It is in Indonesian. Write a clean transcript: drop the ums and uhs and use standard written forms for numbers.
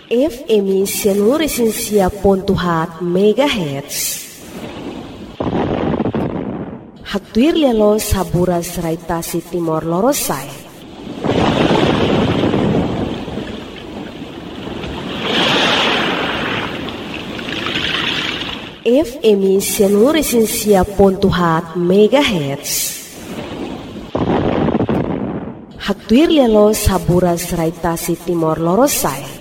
FM Sianuresinsia.hat MHz. Hatuir lialo saburas raitasi Timor Lorosai. FM Sianuresinsia.hat MHz. Hatuir lialo saburas raitasi Timor Lorosai.